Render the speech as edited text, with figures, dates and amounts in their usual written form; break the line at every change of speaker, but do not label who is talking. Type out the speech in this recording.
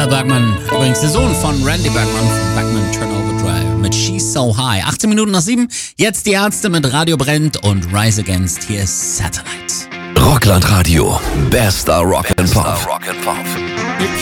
Hal Bergman, übrigens der Sohn von Randy Bergman von Bergman Turnover Drive mit She's So High. 18 Minuten nach 7, jetzt die Ärzte mit Radio Brennt und Rise Against. Hier ist Satellite.
Rockland Radio, bester Rock and Pop.